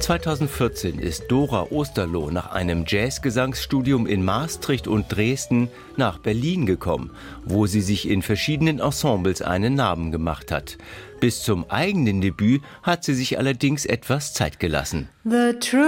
2014 ist Dora Osterloh nach einem Jazzgesangsstudium in Maastricht und Dresden nach Berlin gekommen, wo sie sich in verschiedenen Ensembles einen Namen gemacht hat. Bis zum eigenen Debüt hat sie sich allerdings etwas Zeit gelassen.